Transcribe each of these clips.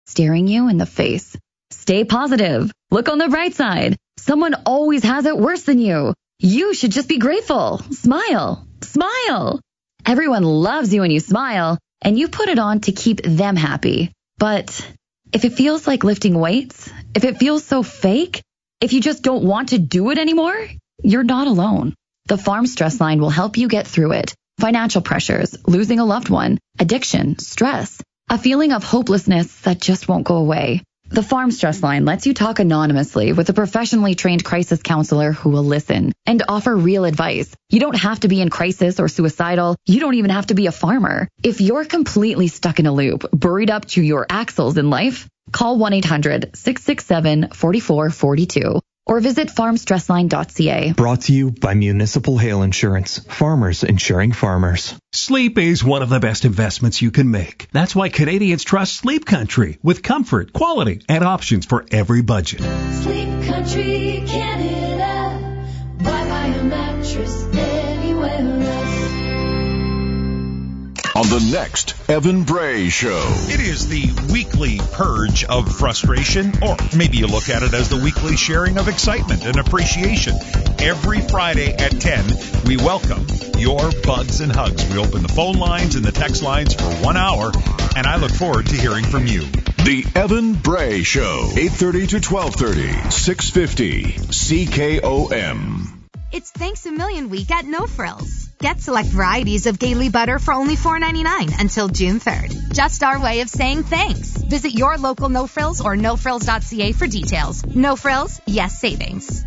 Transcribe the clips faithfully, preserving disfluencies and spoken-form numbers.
staring you in the face. Stay positive. Look on the bright side. Someone always has it worse than you. You should just be grateful. Smile. Smile. Everyone loves you when you smile, and you put it on to keep them happy. But if it feels like lifting weights, if it feels so fake, if you just don't want to do it anymore, you're not alone. The Farm Stress Line will help you get through it. Financial pressures, losing a loved one, addiction, stress, a feeling of hopelessness that just won't go away. The Farm Stress Line lets you talk anonymously with a professionally trained crisis counselor who will listen and offer real advice. You don't have to be in crisis or suicidal. You don't even have to be a farmer. If you're completely stuck in a loop, buried up to your axles in life, call one eight hundred, six six seven, four four four two or visit farm stress line dot c a. Brought to you by Municipal Hail Insurance. Farmers insuring farmers. Sleep is one of the best investments you can make. That's why Canadians trust Sleep Country with comfort, quality, and options for every budget. Sleep Country, Canada. Why buy a mattress anywhere else? On the next Evan Bray Show. It is the weekly purge of frustration, or maybe you look at it as the weekly sharing of excitement and appreciation. Every Friday at ten, we welcome your bugs and hugs. We open the phone lines and the text lines for one hour, and I look forward to hearing from you. The Evan Bray Show, eight thirty to twelve thirty, six fifty C K O M. It's Thanks a Million Week at No Frills. Get select varieties of Gailey butter for only four ninety-nine until June third. Just our way of saying thanks. Visit your local No Frills or no frills dot c a for details. No Frills, yes savings.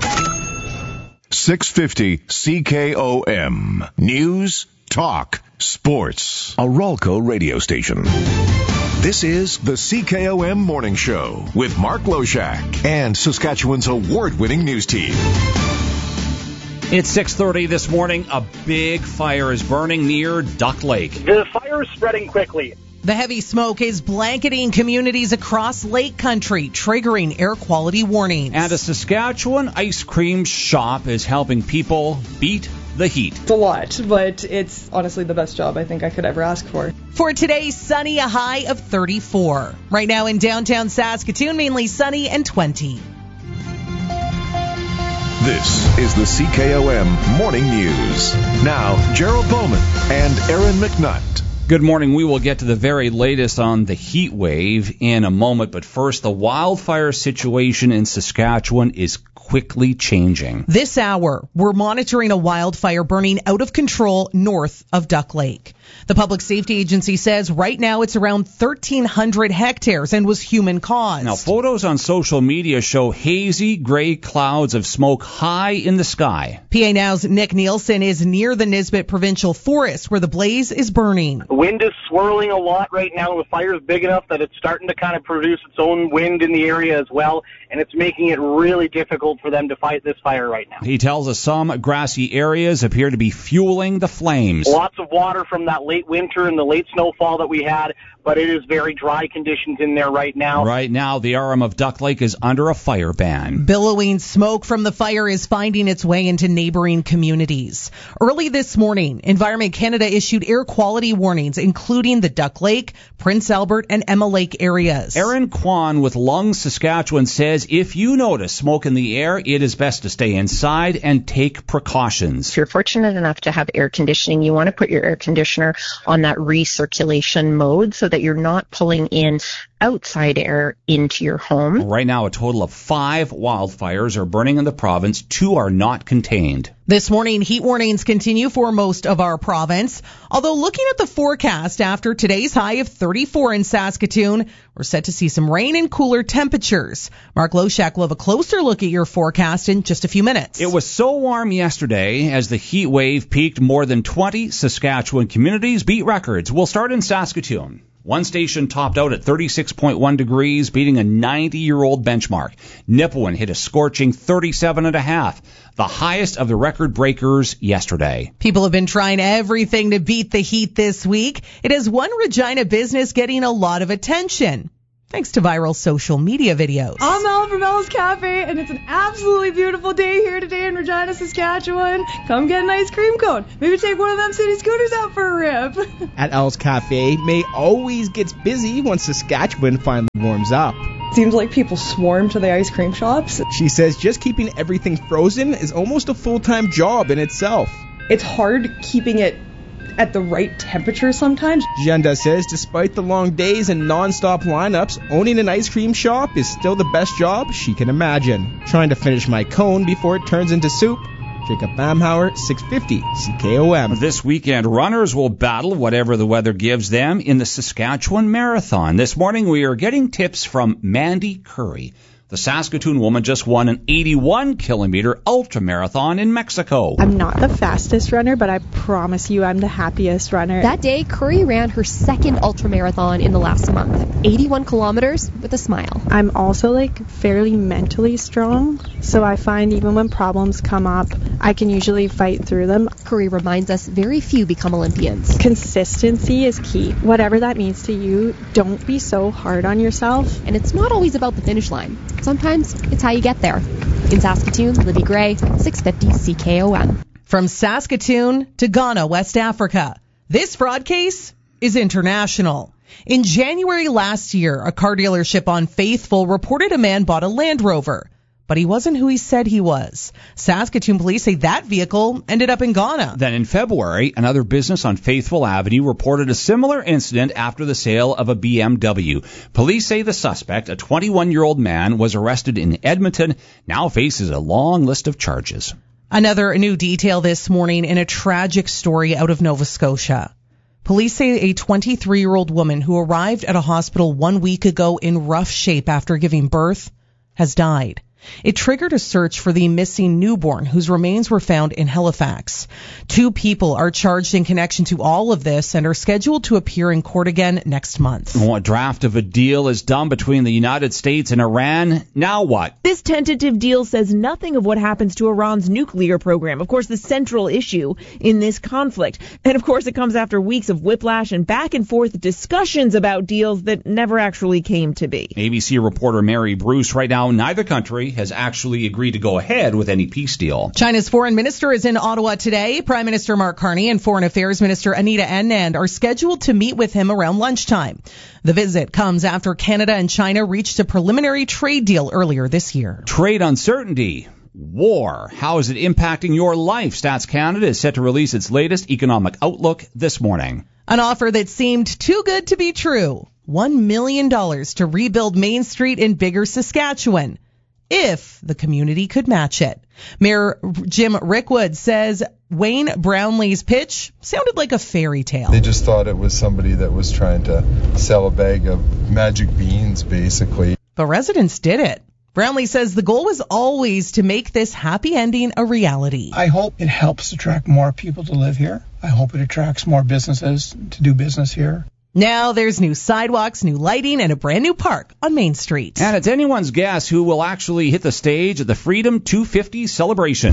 six fifty C K O M. News, talk, sports. A Ralco radio station. This is the C K O M Morning Show with Mark Loshak and Saskatchewan's award-winning news team. It's six thirty this morning. A big fire is burning near Duck Lake. The fire is spreading quickly. The heavy smoke is blanketing communities across Lake Country, triggering air quality warnings. And a Saskatchewan ice cream shop is helping people beat the heat. It's a lot, but it's honestly the best job I think I could ever ask for. For today, sunny, a high of thirty-four. Right now in downtown Saskatoon, mainly sunny and twenty. This is the C K O M Morning News. Now, Gerald Bowman and Aaron McNutt. Good morning. We will get to the very latest on the heat wave in a moment, but first, the wildfire situation in Saskatchewan is quickly changing. This hour, we're monitoring a wildfire burning out of control north of Duck Lake. The Public Safety Agency says right now it's around thirteen hundred hectares and was human caused. Now, photos on social media show hazy gray clouds of smoke high in the sky. P A Now's Nick Nielsen is near the Nisbet Provincial Forest where the blaze is burning. The wind is swirling a lot right now. The fire is big enough that it's starting to kind of produce its own wind in the area as well, and it's making it really difficult for them to fight this fire right now. He tells us some grassy areas appear to be fueling the flames. Lots of water from that late winter and the late snowfall that we had, but it is very dry conditions in there right now. Right now, the Arm of Duck Lake is under a fire ban. Billowing smoke from the fire is finding its way into neighboring communities. Early this morning, Environment Canada issued air quality warnings, including the Duck Lake, Prince Albert, and Emma Lake areas. Aaron Kwan with Lungs Saskatchewan says if you notice smoke in the air, it is best to stay inside and take precautions. If you're fortunate enough to have air conditioning, you want to put your air conditioner on that recirculation mode so that you're not pulling in outside air into your home. Right now, a total of five wildfires are burning in the province. Two are not contained. This morning, heat warnings continue for most of our province. Although looking at the forecast after today's high of thirty-four in Saskatoon, we're set to see some rain and cooler temperatures. Mark Loshak will have a closer look at your forecast in just a few minutes. It was so warm yesterday as the heat wave peaked, more than twenty Saskatchewan communities beat records. We'll start in Saskatoon. One station topped out at thirty-six point one degrees, beating a ninety-year-old benchmark. Nipawin hit a scorching thirty-seven and a half, the highest of the record breakers yesterday. People have been trying everything to beat the heat this week. It has one Regina business getting a lot of attention, thanks to viral social media videos. I'm all from Elle's Cafe, and it's an absolutely beautiful day here today in Regina, Saskatchewan. Come get an ice cream cone. Maybe take one of them city scooters out for a rip. At Elle's Cafe, May always gets busy once Saskatchewan finally warms up. Seems like people swarm to the ice cream shops. She says just keeping everything frozen is almost a full-time job in itself. It's hard keeping it at the right temperature sometimes. Jenda says despite the long days and non-stop lineups, owning an ice cream shop is still the best job she can imagine. Trying to finish my cone before it turns into soup. Jacob Bamhauer, six fifty C K O M. This weekend, runners will battle whatever the weather gives them in the Saskatchewan Marathon. This morning, we are getting tips from Mandy Curry. The Saskatoon woman just won an eighty-one kilometer ultramarathon in Mexico. I'm not the fastest runner, but I promise you I'm the happiest runner. That day, Curry ran her second ultramarathon in the last month. eighty-one kilometers with a smile. I'm also like fairly mentally strong, so I find even when problems come up, I can usually fight through them. Curry reminds us very few become Olympians. Consistency is key. Whatever that means to you, don't be so hard on yourself. And it's not always about the finish line. Sometimes it's how you get there. In Saskatoon, Libby Gray, six fifty C K O M. From Saskatoon to Ghana, West Africa, this fraud case is international. In January last year, a car dealership on Faithful reported a man bought a Land Rover, but he wasn't who he said he was. Saskatoon police say that vehicle ended up in Ghana. Then in February, another business on Faithful Avenue reported a similar incident after the sale of a B M W. Police say the suspect, a twenty-one-year-old man, was arrested in Edmonton, now faces a long list of charges. Another new detail this morning in a tragic story out of Nova Scotia. Police say a twenty-three-year-old woman who arrived at a hospital one week ago in rough shape after giving birth has died. It triggered a search for the missing newborn whose remains were found in Halifax. Two people are charged in connection to all of this and are scheduled to appear in court again next month. Well, a draft of a deal is done between the United States and Iran. Now what? This tentative deal says nothing of what happens to Iran's nuclear program, of course, the central issue in this conflict. And of course, it comes after weeks of whiplash and back and forth discussions about deals that never actually came to be. A B C reporter Mary Bruce, right now, neither country has actually agreed to go ahead with any peace deal. China's foreign minister is in Ottawa today. Prime Minister Mark Carney and Foreign Affairs Minister Anita Anand are scheduled to meet with him around lunchtime. The visit comes after Canada and China reached a preliminary trade deal earlier this year. Trade uncertainty. War. How is it impacting your life? Stats Canada is set to release its latest economic outlook this morning. An offer that seemed too good to be true. one million dollars to rebuild Main Street in Bigger, Saskatchewan, if the community could match it. Mayor Jim Rickwood says Wayne Brownlee's pitch sounded like a fairy tale. They just thought it was somebody that was trying to sell a bag of magic beans, basically. But residents did it. Brownlee says the goal was always to make this happy ending a reality. I hope it helps attract more people to live here. I hope it attracts more businesses to do business here. Now there's new sidewalks, new lighting, and a brand new park on Main Street. And it's anyone's guess who will actually hit the stage at the Freedom two fifty celebration.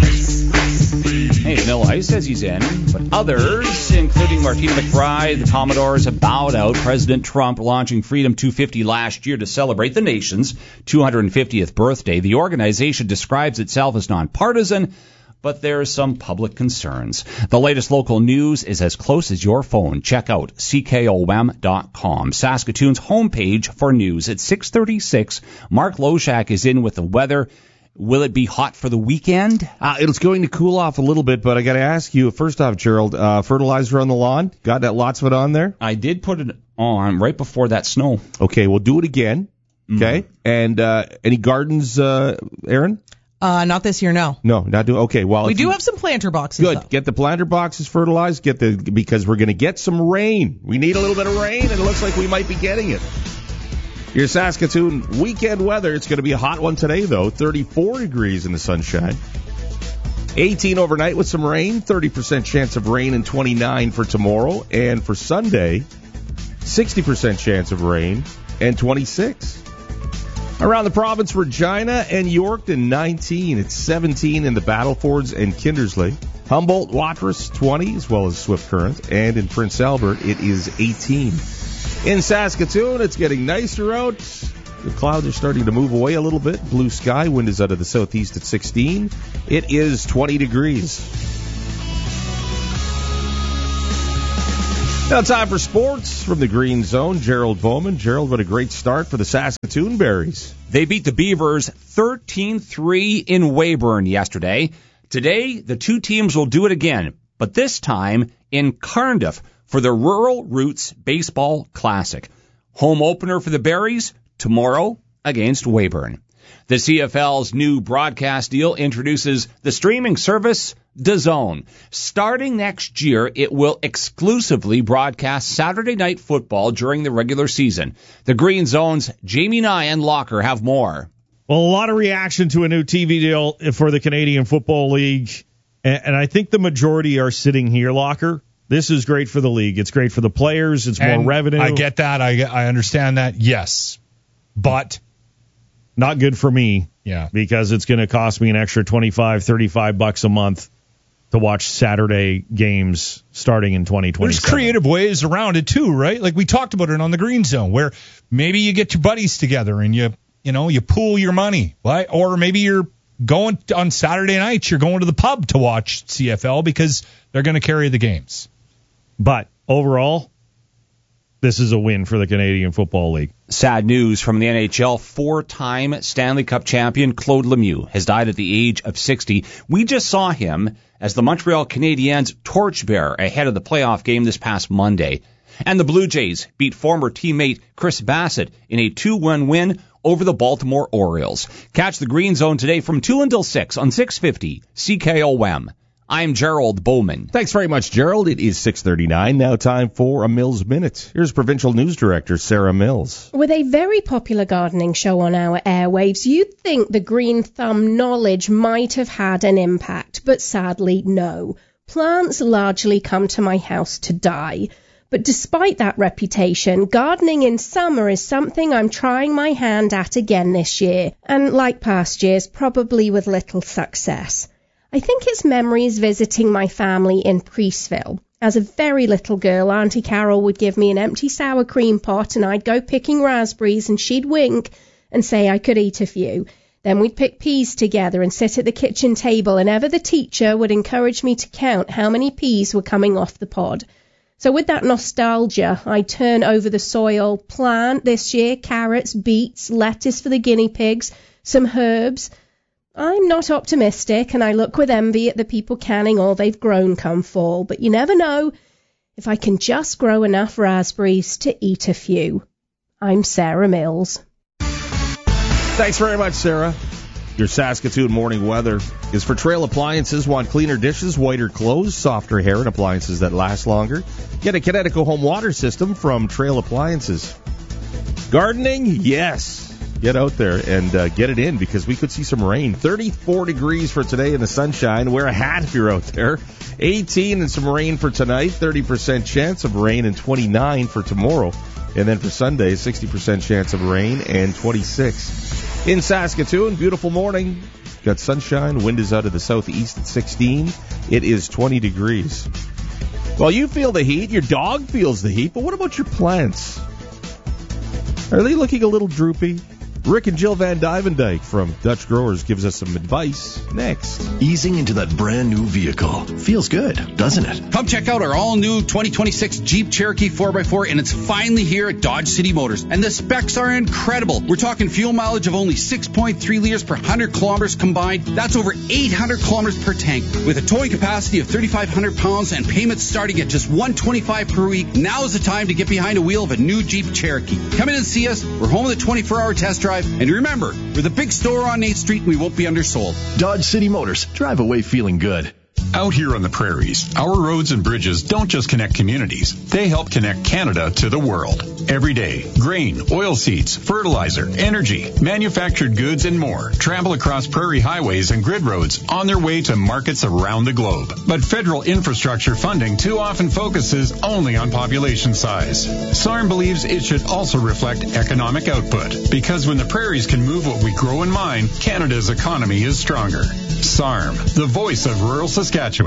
Hey, Vanilla Ice says he's in, but others, including Martina McBride, the Commodores, have bowed out. President Trump launching Freedom two fifty last year to celebrate the nation's two hundred fiftieth birthday. The organization describes itself as nonpartisan, but there's some public concerns. The latest local news is as close as your phone. Check out C K O M dot com, Saskatoon's homepage for news. At six thirty-six, Mark Loshak is in with the weather. Will it be hot for the weekend? Uh, it's going to cool off a little bit, but I got to ask you, first off, Gerald, uh, fertilizer on the lawn? Got that lots of it on there? I did put it on right before that snow. Okay, we'll do it again. Okay, mm. and uh, any gardens, uh, Aaron? Uh, not this year, no. No, not doing. Okay, well, we do you, have some planter boxes. Good. Though. Get the planter boxes fertilized. Get the because we're going to get some rain. We need a little bit of rain, and it looks like we might be getting it. Your Saskatoon weekend weather. It's going to be a hot one today, though. thirty-four degrees in the sunshine. eighteen overnight with some rain. thirty percent chance of rain and twenty-nine for tomorrow. And for Sunday, sixty percent chance of rain and twenty-six. Around the province, Regina and Yorkton, nineteen. It's seventeen in the Battlefords and Kindersley. Humboldt, Watrous, twenty, as well as Swift Current. And in Prince Albert, it is eighteen. In Saskatoon, it's getting nicer out. The clouds are starting to move away a little bit. Blue sky, wind is out of the southeast at sixteen. It is twenty degrees. Now time for sports from the Green Zone. Gerald Bowman. Gerald, what a great start for the Saskatoon Berries. They beat the Beavers thirteen three in Weyburn yesterday. Today, the two teams will do it again, but this time in Cardiff for the Rural Roots Baseball Classic. Home opener for the Berries tomorrow against Weyburn. The C F L's new broadcast deal introduces the streaming service DAZN. Starting next year, it will exclusively broadcast Saturday Night Football during the regular season. The Green Zone's Jamie Nye and Locker have more. Well, a lot of reaction to a new T V deal for the Canadian Football League, and I think the majority are sitting here, Locker. This is great for the league. It's great for the players. It's more and revenue. I get that. I, I understand that, yes. But not good for me. Yeah. Because it's going to cost me an extra twenty-five, thirty-five bucks a month to watch Saturday games starting in twenty twenty-seven. There's creative ways around it too, right? Like we talked about it on the Green Zone, where maybe you get your buddies together and you, you know, you pool your money, right? Or maybe you're going on Saturday nights, you're going to the pub to watch C F L because they're going to carry the games. But overall, this is a win for the Canadian Football League. Sad news from the N H L. Four-time Stanley Cup champion Claude Lemieux has died at the age of sixty. We just saw him as the Montreal Canadiens torchbearer ahead of the playoff game this past Monday. And the Blue Jays beat former teammate Chris Bassett in a two one win over the Baltimore Orioles. Catch the Green Zone today from two until six on six fifty C K O M. I'm Gerald Bowman. Thanks very much, Gerald. It is six thirty-nine. Now time for a Mills Minute. Here's Provincial News Director Sarah Mills. With a very popular gardening show on our airwaves, you'd think the Green Thumb knowledge might have had an impact, but sadly, no. Plants largely come to my house to die. But despite that reputation, gardening in summer is something I'm trying my hand at again this year, and like past years, probably with little success. I think it's memories visiting my family in Priestville. As a very little girl, Auntie Carol would give me an empty sour cream pot and I'd go picking raspberries and she'd wink and say I could eat a few. Then we'd pick peas together and sit at the kitchen table, and ever the teacher would encourage me to count how many peas were coming off the pod. So with that nostalgia, I'd turn over the soil, plant this year carrots, beets, lettuce for the guinea pigs, some herbs. I'm not optimistic, and I look with envy at the people canning all they've grown come fall, but you never know if I can just grow enough raspberries to eat a few. I'm Sarah Mills. Thanks very much, Sarah. Your Saskatoon morning weather is for Trail Appliances. Want cleaner dishes, whiter clothes, softer hair, and appliances that last longer? Get a Connecticut home water system from Trail Appliances. Gardening? Yes. Get out there and uh, get it in, because we could see some rain. thirty-four degrees for today in the sunshine. Wear a hat if you're out there. eighteen and some rain for tonight. thirty percent chance of rain, and twenty-nine for tomorrow. And then for Sunday, sixty percent chance of rain and twenty-six. In Saskatoon, beautiful morning. Got sunshine. Wind is out of the southeast at sixteen. It is twenty degrees. Well, you feel the heat. Your dog feels the heat. But what about your plants? Are they looking a little droopy? Rick and Jill Van Dyvendyke from Dutch Growers gives us some advice next. Easing into that brand new vehicle. Feels good, doesn't it? Come check out our all-new twenty twenty-six Jeep Cherokee four by four, and it's finally here at Dodge City Motors. And the specs are incredible. We're talking fuel mileage of only six point three liters per one hundred kilometers combined. That's over eight hundred kilometers per tank. With a towing capacity of thirty-five hundred pounds and payments starting at just one hundred twenty-five dollars per week, now is the time to get behind the wheel of a new Jeep Cherokee. Come in and see us. We're home with a twenty-four hour test drive. And remember, we're the big store on eighth street, and we won't be undersold. Dodge City Motors. Drive away feeling good. Out here on the prairies, our roads and bridges don't just connect communities. They help connect Canada to the world. Every day, grain, oilseeds, fertilizer, energy, manufactured goods, and more travel across prairie highways and grid roads on their way to markets around the globe. But federal infrastructure funding too often focuses only on population size. S A R M believes it should also reflect economic output, because when the prairies can move what we grow and mine, Canada's economy is stronger. S A R M, the voice of rural Saskatchewan.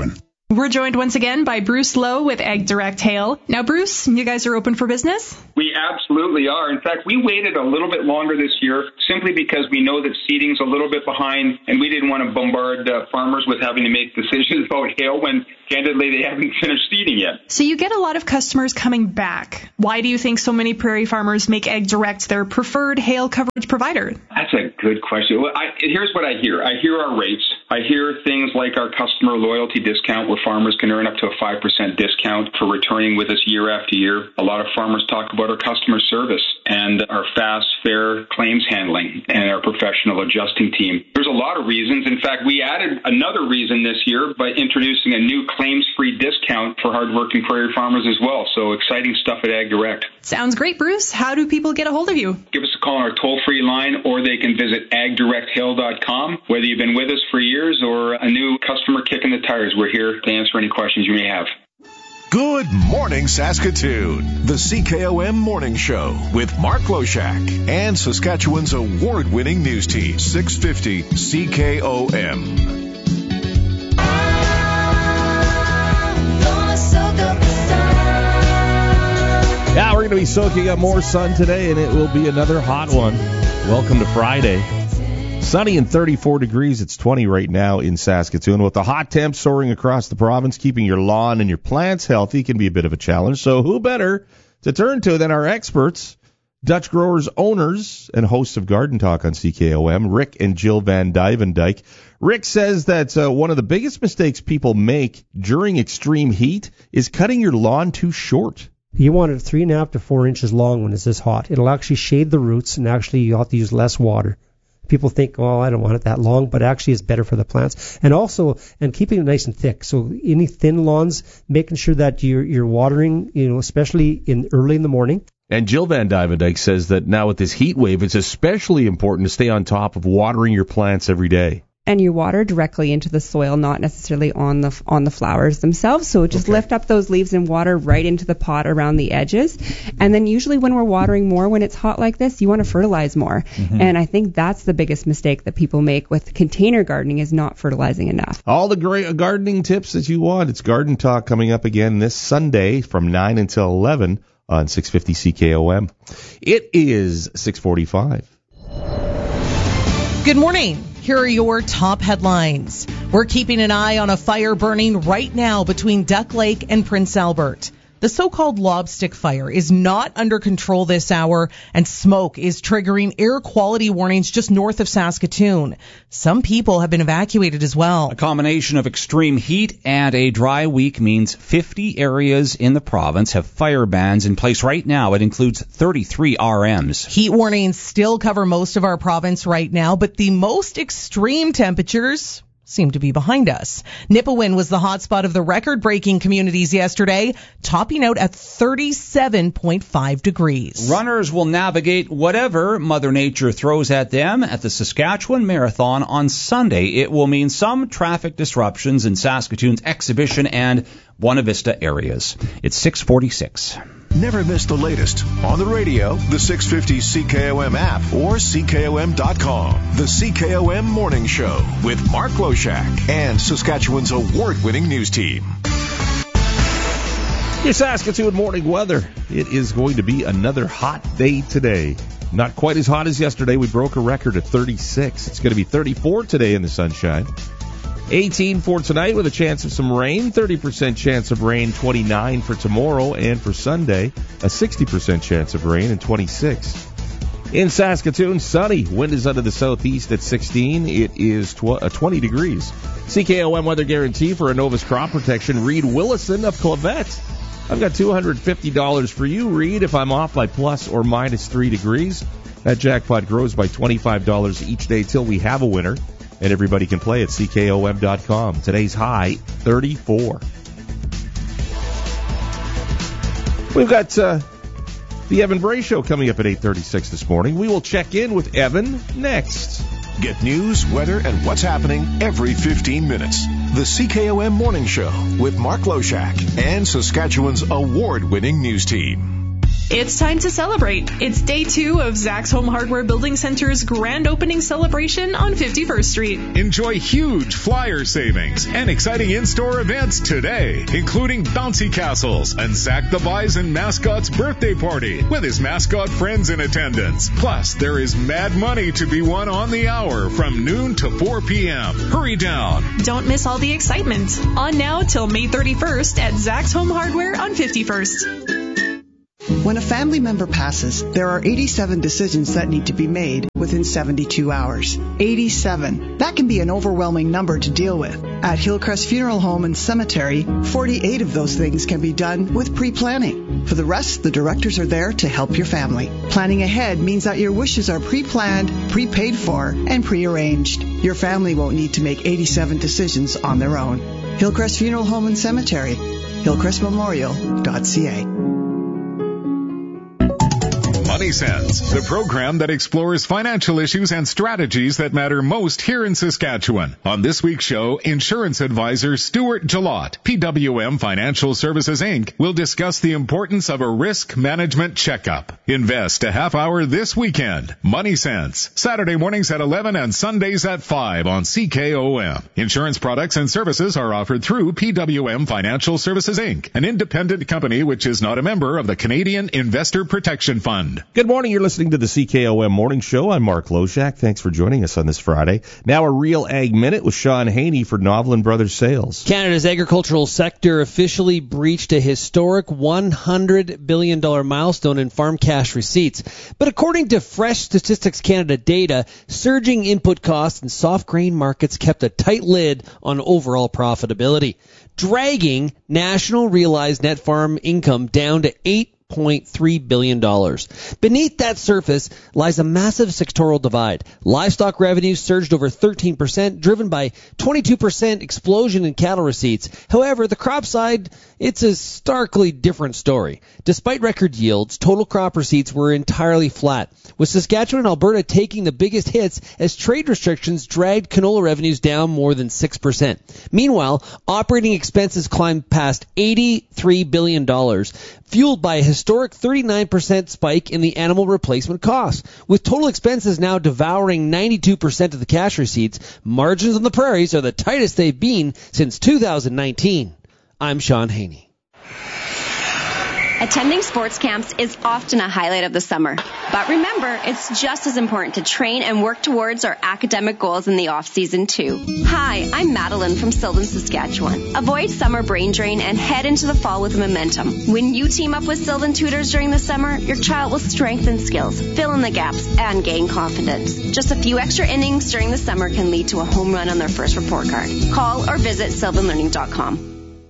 We're joined once again by Bruce Lowe with Ag Direct Hail. Now, Bruce, you guys are open for business? We absolutely are. In fact, we waited a little bit longer this year simply because we know that seeding's a little bit behind, and we didn't want to bombard uh, farmers with having to make decisions about hail when, candidly, they haven't finished seeding yet. So you get a lot of customers coming back. Why do you think so many prairie farmers make Ag Direct their preferred hail coverage provider? That's a good question. Well, I, here's what I hear. I hear our rates. I hear things like our customer loyalty discount, where farmers can earn up to a five percent discount for returning with us year after year. A lot of farmers talk about our customer service and our fast, fair claims handling and our professional adjusting team. There's a lot of reasons. In fact, we added another reason this year by introducing a new claims-free discount for hardworking prairie farmers as well. So exciting stuff at Ag Direct. Sounds great, Bruce. How do people get a hold of you? Give us a call on our toll-free line, or they can visit ag direct hail dot com. Whether you've been with us for years or a new customer kicking the tires, we're here to answer any questions you may have. Good morning, Saskatoon. The C K O M Morning Show with Mark Loshak and Saskatchewan's award-winning news team, six fifty C K O M. Yeah, we're going to be soaking up more sun today, and it will be another hot one. Welcome to Friday. Sunny and thirty-four degrees. It's twenty right now in Saskatoon. With the hot temps soaring across the province, keeping your lawn and your plants healthy can be a bit of a challenge. So who better to turn to than our experts, Dutch Growers owners and hosts of Garden Talk on C K O M, Rick and Jill Van Duyvendijk. Rick says that uh, one of the biggest mistakes people make during extreme heat is cutting your lawn too short. You want it three and a half to four inches long when it's this hot. It'll actually shade the roots, and actually you have to use less water. People think, oh, I don't want it that long, but actually it's better for the plants. And also, and keeping it nice and thick. So any thin lawns, making sure that you're, you're watering, you know, especially in early in the morning. And Jill Van Duyvendijk says that now with this heat wave, it's especially important to stay on top of watering your plants every day. And you water directly into the soil, not necessarily on the on the flowers themselves. So just okay. Lift up those leaves and water right into the pot around the edges. And then usually when we're watering more, when it's hot like this, you want to fertilize more. Mm-hmm. And I think that's the biggest mistake that people make with container gardening, is not fertilizing enough. All the great gardening tips that you want. It's Garden Talk coming up again this Sunday from nine until eleven on six fifty C K O M. It is six forty-five. Good morning. Here are your top headlines. We're keeping an eye on a fire burning right now between Duck Lake and Prince Albert. The so-called lobstick fire is not under control this hour, and smoke is triggering air quality warnings just north of Saskatoon. Some people have been evacuated as well. A combination of extreme heat and a dry week means fifty areas in the province have fire bans in place right now. It includes thirty-three R Ms. Heat warnings still cover most of our province right now, but the most extreme temperatures seem to be behind us. Nipawin was the hotspot of the record-breaking communities yesterday, topping out at thirty-seven point five degrees. Runners will navigate whatever Mother Nature throws at them at the Saskatchewan Marathon on Sunday. It will mean some traffic disruptions in Saskatoon's Exhibition and Buena Vista areas. It's six forty-six. Never miss the latest on the radio, the six fifty C K O M app, or C K O M dot com. The C K O M Morning Show with Mark Loshak and Saskatchewan's award-winning news team. Your Saskatoon morning weather. It is going to be another hot day today. Not quite as hot as yesterday. We broke a record at thirty-six. It's going to be thirty-four today in the sunshine. eighteen for tonight with a chance of some rain, thirty percent chance of rain, twenty-nine for tomorrow, and for Sunday, a sixty percent chance of rain, and twenty-six. In Saskatoon, sunny. Wind is out of the southeast at sixteen. It is tw- uh, twenty degrees. C K O M weather guarantee for Innova's crop protection. Reed Willison of Clavette. I've got two hundred fifty dollars for you, Reed, if I'm off by plus or minus three degrees. That jackpot grows by twenty-five dollars each day till we have a winner. And everybody can play at C K O M dot com. Today's high, thirty-four. We've got uh, the Evan Bray Show coming up at eight thirty-six this morning. We will check in with Evan next. Get news, weather, and what's happening every fifteen minutes. The C K O M Morning Show with Mark Loshak and Saskatchewan's award-winning news team. It's time to celebrate. It's day two of Zach's Home Hardware Building Center's grand opening celebration on fifty-first Street. Enjoy huge flyer savings and exciting in-store events today, including bouncy castles and Zach the Bison mascot's birthday party with his mascot friends in attendance. Plus, there is mad money to be won on the hour from noon to four p.m. Hurry down. Don't miss all the excitement. On now till May thirty-first at Zach's Home Hardware on fifty-first. When a family member passes, there are eighty-seven decisions that need to be made within seventy-two hours. eighty-seven. That can be an overwhelming number to deal with. At Hillcrest Funeral Home and Cemetery, forty-eight of those things can be done with pre-planning. For the rest, the directors are there to help your family. Planning ahead means that your wishes are pre-planned, pre-paid for, and pre-arranged. Your family won't need to make eighty-seven decisions on their own. Hillcrest Funeral Home and Cemetery, hillcrest memorial dot c a. Money Sense, the program that explores financial issues and strategies that matter most here in Saskatchewan. On this week's show, insurance advisor Stuart Jalot, P W M Financial Services Incorporated, will discuss the importance of a risk management checkup. Invest a half hour this weekend. Money Sense, Saturday mornings at eleven and Sundays at five on C K O M. Insurance products and services are offered through P W M Financial Services Incorporated, an independent company which is not a member of the Canadian Investor Protection Fund. Good morning. You're listening to the C K O M Morning Show. I'm Mark Loshak. Thanks for joining us on this Friday. Now a Real Ag Minute with Sean Haney for Novelin Brothers Sales. Canada's agricultural sector officially breached a historic one hundred billion dollars milestone in farm cash receipts. But according to Fresh Statistics Canada data, surging input costs and soft grain markets kept a tight lid on overall profitability, dragging national realized net farm income down to eight point three billion dollars. Beneath that surface lies a massive sectoral divide. Livestock revenues surged over thirteen percent, driven by twenty-two percent explosion in cattle receipts. However, the crop side, it's a starkly different story. Despite record yields, total crop receipts were entirely flat, with Saskatchewan and Alberta taking the biggest hits as trade restrictions dragged canola revenues down more than six percent. Meanwhile, operating expenses climbed past eighty-three billion dollars, fueled by a historic thirty-nine percent spike in the animal replacement costs. With total expenses now devouring ninety-two percent of the cash receipts, margins on the prairies are the tightest they've been since two thousand nineteen. I'm Sean Haney. Attending sports camps is often a highlight of the summer. But remember, it's just as important to train and work towards our academic goals in the off-season, too. Hi, I'm Madeline from Sylvan, Saskatchewan. Avoid summer brain drain and head into the fall with momentum. When you team up with Sylvan tutors during the summer, your child will strengthen skills, fill in the gaps, and gain confidence. Just a few extra innings during the summer can lead to a home run on their first report card. Call or visit sylvan learning dot com.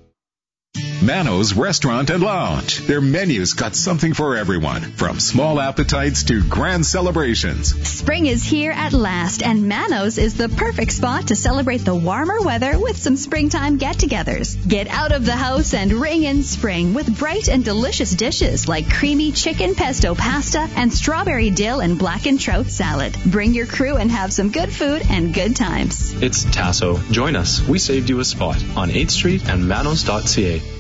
Mano's Restaurant and Lounge. Their menu's got something for everyone, from small appetites to grand celebrations. Spring is here at last, and Mano's is the perfect spot to celebrate the warmer weather with some springtime get-togethers. Get out of the house and ring in spring with bright and delicious dishes like creamy chicken pesto pasta and strawberry dill and blackened trout salad. Bring your crew and have some good food and good times. It's Tasso. Join us. We saved you a spot on eighth street and manos dot c a.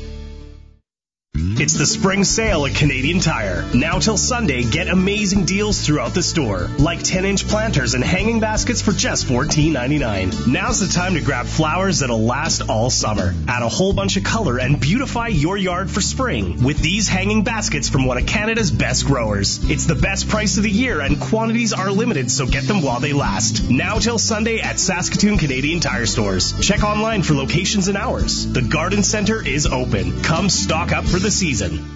It's the spring sale at Canadian Tire. Now till Sunday, get amazing deals throughout the store, like ten-inch planters and hanging baskets for just fourteen ninety-nine. Now's the time to grab flowers that'll last all summer. Add a whole bunch of color and beautify your yard for spring with these hanging baskets from one of Canada's best growers. It's the best price of the year and quantities are limited, so get them while they last. Now till Sunday at Saskatoon Canadian Tire stores. Check online for locations and hours. The Garden Center is open. Come stock up for the season.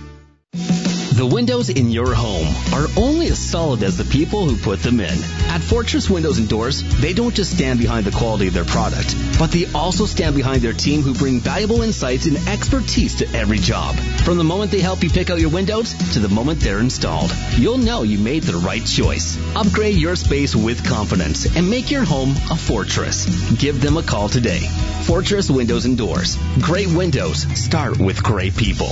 The windows in your home are only as solid as the people who put them in. At Fortress Windows and Doors, they don't just stand behind the quality of their product, but they also stand behind their team who bring valuable insights and expertise to every job. From the moment they help you pick out your windows to the moment they're installed, you'll know you made the right choice. Upgrade your space with confidence and make your home a fortress. Give them a call today. Fortress Windows and Doors. Great windows start with great people.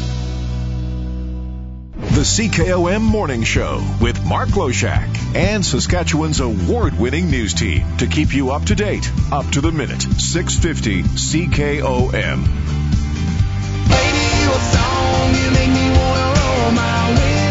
The C K O M Morning Show with Mark Loshak and Saskatchewan's award-winning news team to keep you up to date, up to the minute. six fifty C K O M. Baby, what song you make me wanna roll my window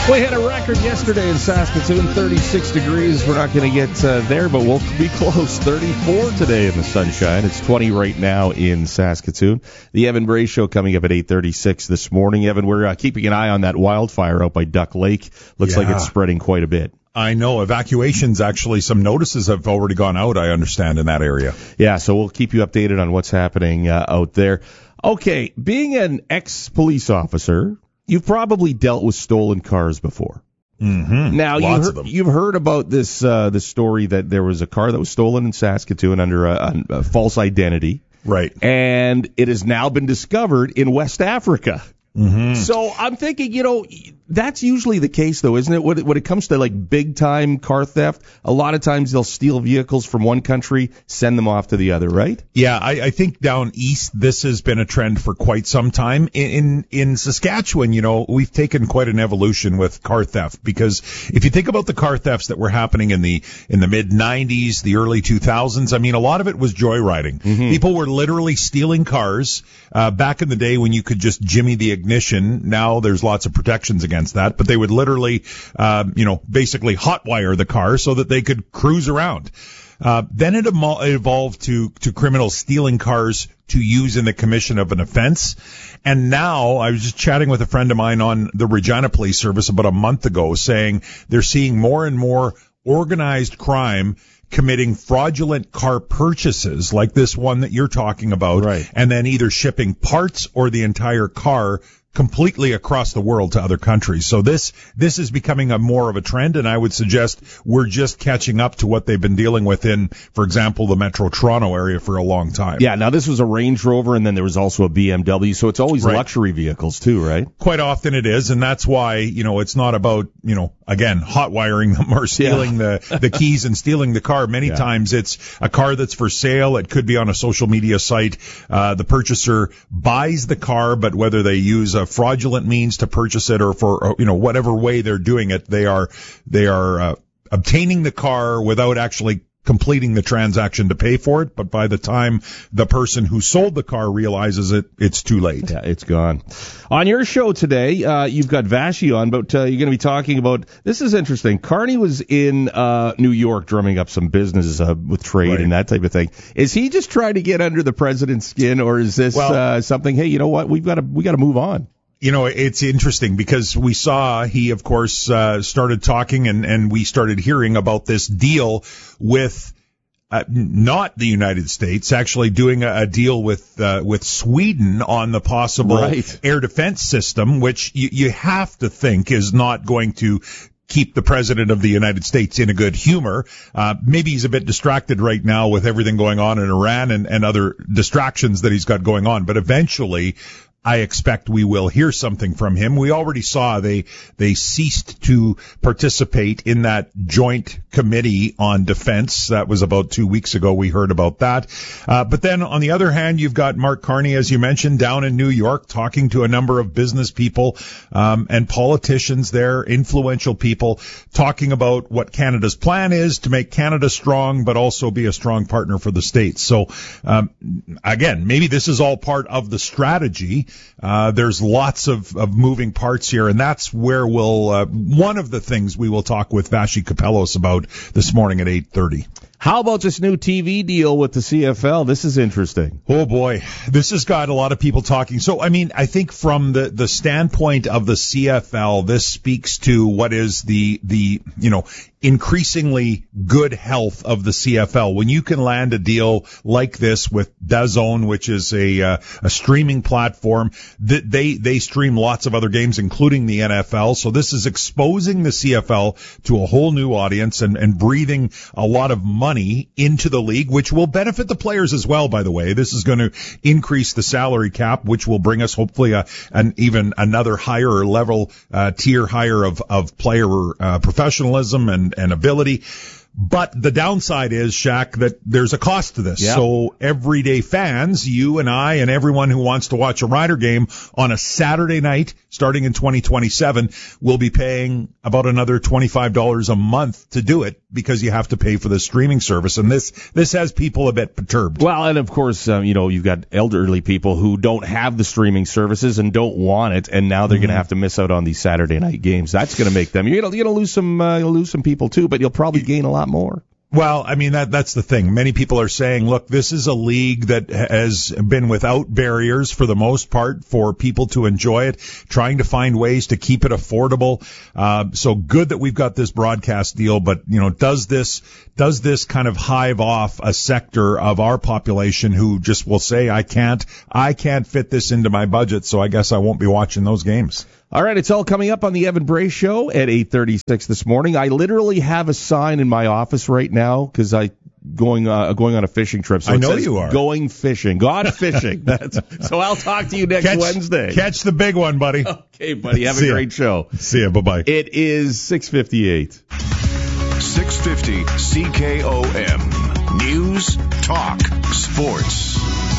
We hit a record yesterday in Saskatoon, thirty-six degrees. We're not going to get uh, there, but we'll be close. thirty-four today in the sunshine. It's twenty right now in Saskatoon. The Evan Bray Show coming up at eight thirty-six this morning. Evan, we're uh, keeping an eye on that wildfire out by Duck Lake. Looks yeah. like it's spreading quite a bit. I know. Evacuations, actually, some notices have already gone out, I understand, in that area. Yeah, so we'll keep you updated on what's happening uh, out there. Okay, being an ex-police officer, you've probably dealt with stolen cars before. Mm-hmm. Now, you Lots heard, of them. you've heard about this uh, this story that there was a car that was stolen in Saskatoon under a, a, a false identity. Right. And it has now been discovered in West Africa. Mm-hmm. So I'm thinking, you know, that's usually the case, though, isn't it? When it, when it comes to, like, big-time car theft, a lot of times they'll steal vehicles from one country, send them off to the other, right? Yeah, I, I think down east this has been a trend for quite some time. In, in in Saskatchewan, you know, we've taken quite an evolution with car theft, because if you think about the car thefts that were happening in the in the mid nineties, the early two thousands, I mean, a lot of it was joyriding. Mm-hmm. People were literally stealing cars. Uh, back in the day when you could just jimmy the ignition, now there's lots of protections against that, but they would literally, uh, you know, basically hotwire the car so that they could cruise around. Uh, then it evolved to, to criminals stealing cars to use in the commission of an offense. And now I was just chatting with a friend of mine on the Regina Police Service about a month ago, saying they're seeing more and more organized crime committing fraudulent car purchases like this one that you're talking about, right, and then either shipping parts or the entire car completely across the world to other countries. So this this is becoming a more of a trend, and I would suggest we're just catching up to what they've been dealing with in, for example, the Metro Toronto area for a long time. Yeah, now this was a Range Rover, and then there was also a B M W, so it's always right. luxury vehicles too, right? Quite often it is, and that's why, you know, it's not about, you know, again, hot wiring them or stealing yeah. the, the keys and stealing the car. Many yeah. times it's a car that's for sale. It could be on a social media site. Uh, the purchaser buys the car, but whether they use a fraudulent means to purchase it or for, you know, whatever way they're doing it, they are, they are, uh, obtaining the car without actually completing the transaction to pay for it, but by the time the person who sold the car realizes it, it's too late. Yeah, it's gone. On your show today, uh, you've got Vashi on, but uh, you're going to be talking about, this is interesting. Carney was in uh, New York drumming up some business uh, with trade right. and that type of thing. Is he just trying to get under the president's skin, or is this well, uh, something, hey, you know what, we've got to we got to move on? You know, it's interesting because we saw he, of course, uh, started talking and, and we started hearing about this deal with uh, not the United States, actually doing a, a deal with uh, with Sweden on the possible right. air defense system, which you, you have to think is not going to keep the president of the United States in a good humor. Uh, maybe he's a bit distracted right now with everything going on in Iran and, and other distractions that he's got going on, but eventually I expect we will hear something from him. We already saw they they ceased to participate in that joint committee on defense. That was about two weeks ago. We heard about that. Uh, but then on the other hand, you've got Mark Carney, as you mentioned, down in New York, talking to a number of business people um, and politicians there, influential people, talking about what Canada's plan is to make Canada strong, but also be a strong partner for the States. So um, again, maybe this is all part of the strategy. Uh, there's lots of, of moving parts here, and that's where we'll, uh, one of the things we will talk with Vashi Kapelos about this morning at eight thirty. How about this new T V deal with the C F L? This is interesting. Oh boy, this has got a lot of people talking. So, I mean, I think from the, the standpoint of the C F L, this speaks to what is the, the, you know, increasingly good health of the C F L. When you can land a deal like this with DAZN, which is a, uh, a streaming platform, that they, they stream lots of other games, including the N F L. So this is exposing the C F L to a whole new audience and, and breathing a lot of money into the league, which will benefit the players as well, by the way. This is going to increase the salary cap, which will bring us hopefully a, an even another higher level, uh, tier higher of, of player, uh, professionalism and, and ability. But the downside is, Shaq, that there's a cost to this. Yeah. So everyday fans, you and I and everyone who wants to watch a Rider game on a Saturday night starting in twenty twenty-seven will be paying about another twenty-five dollars a month to do it because you have to pay for the streaming service, and this this has people a bit perturbed. Well, and of course, um, you know, you've got elderly people who don't have the streaming services and don't want it, and now they're mm-hmm. going to have to miss out on these Saturday night games. That's going to make them. You're going to lose some, uh, you'll lose some people too, but you'll probably gain a lot more. Well, I mean, that that's the thing. Many people are saying, look, this is a league that has been without barriers for the most part for people to enjoy it, trying to find ways to keep it affordable. Uh, so good that we've got this broadcast deal, but, you know, does this, does this kind of hive off a sector of our population who just will say, I can't, I can't fit this into my budget, so I guess I won't be watching those games. All right, it's all coming up on the Evan Bray Show at eight thirty-six this morning. I literally have a sign in my office right now because I going uh, going on a fishing trip. So I it know says you are going fishing, God fishing. That's, so I'll talk to you next catch, Wednesday. Catch the big one, buddy. Okay, buddy. Have a great show. See ya. Bye bye. It is six fifty-eight. six fifty C K O M News Talk Sports.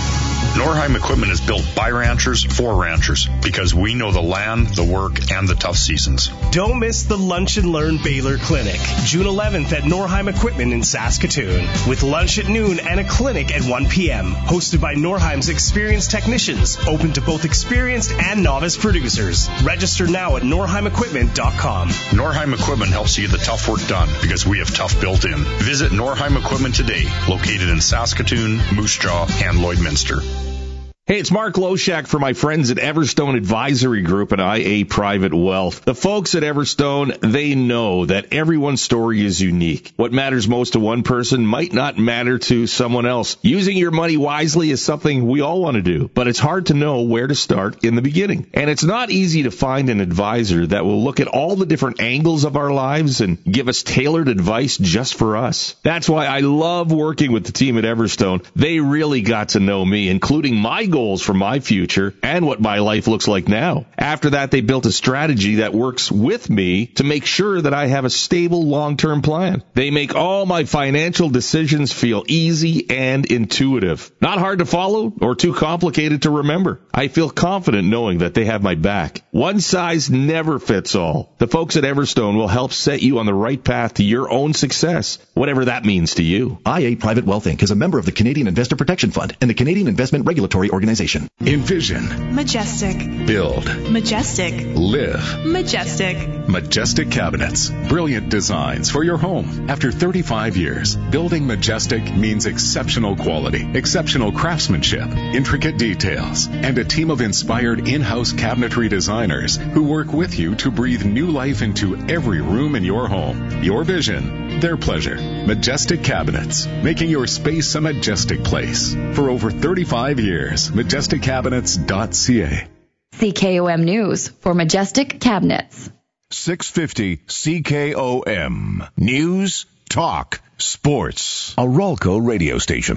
Norheim Equipment is built by ranchers for ranchers because we know the land, the work, and the tough seasons. Don't miss the Lunch and Learn Baylor Clinic, June eleventh at Norheim Equipment in Saskatoon, with lunch at noon and a clinic at one p.m. Hosted by Norheim's experienced technicians, open to both experienced and novice producers. Register now at norheim equipment dot com. Norheim Equipment helps you get the tough work done because we have tough built in. Visit Norheim Equipment today, located in Saskatoon, Moose Jaw, and Lloydminster. Hey, it's Mark Loshak for my friends at Everstone Advisory Group and I A Private Wealth. The folks at Everstone, they know that everyone's story is unique. What matters most to one person might not matter to someone else. Using your money wisely is something we all want to do, but it's hard to know where to start in the beginning. And it's not easy to find an advisor that will look at all the different angles of our lives and give us tailored advice just for us. That's why I love working with the team at Everstone. They really got to know me, including my goals for my future and what my life looks like now. After that, they built a strategy that works with me to make sure that I have a stable long-term plan. They make all my financial decisions feel easy and intuitive. Not hard to follow or too complicated to remember. I feel confident knowing that they have my back. One size never fits all. The folks at Everstone will help set you on the right path to your own success, whatever that means to you. I A Private Wealth Incorporated is a member of the Canadian Investor Protection Fund and the Canadian Investment Regulatory Organization. Envision. Majestic. Build. Majestic. Live. Majestic. Majestic Cabinets. Brilliant designs for your home. After thirty-five years, building Majestic means exceptional quality, exceptional craftsmanship, intricate details, and a team of inspired in-house cabinetry designers who work with you to breathe new life into every room in your home. Your vision, their pleasure. Majestic Cabinets, making your space a majestic place. For over thirty-five years, majestic cabinets dot c a. C K O M News for Majestic Cabinets. six fifty C K O M News Talk Sports. A Ralco radio station.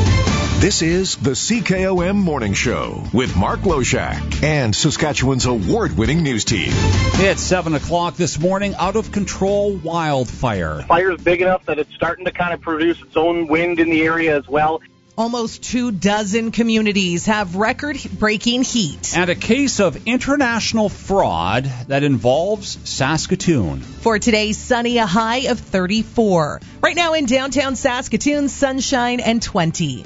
This is the C K O M Morning Show with Mark Loshak and Saskatchewan's award-winning news team. It's seven o'clock this morning. Out of control wildfire. Fire's big enough that it's starting to kind of produce its own wind in the area as well. Almost two dozen communities have record-breaking heat. And a case of international fraud that involves Saskatoon. For today's sunny, a high of thirty-four. Right now in downtown Saskatoon, sunshine and twenty.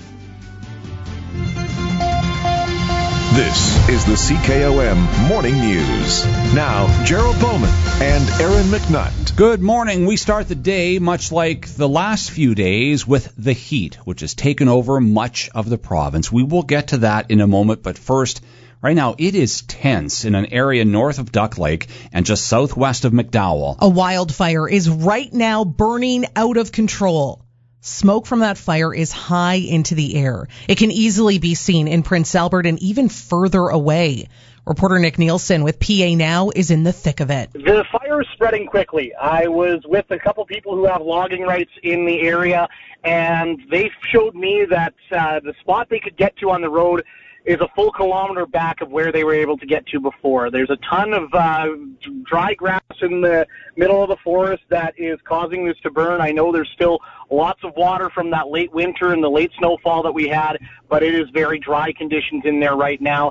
This is the C K O M Morning News. Now, Gerald Bowman and Aaron McNutt. Good morning. We start the day much like the last few days with the heat, which has taken over much of the province. We will get to that in a moment, but first, right now it is tense in an area north of Duck Lake and just southwest of McDowell. A wildfire is right now burning out of control. Smoke from that fire is high into the air. It can easily be seen in Prince Albert and even further away. Reporter Nick Nielsen with P A Now is in the thick of it. The fire is spreading quickly. I was with a couple people who have logging rights in the area, and they showed me that uh, the spot they could get to on the road is a full kilometer back of where they were able to get to before. There's a ton of uh, dry grass in the middle of the forest that is causing this to burn. I know there's still lots of water from that late winter and the late snowfall that we had, but it is very dry conditions in there right now.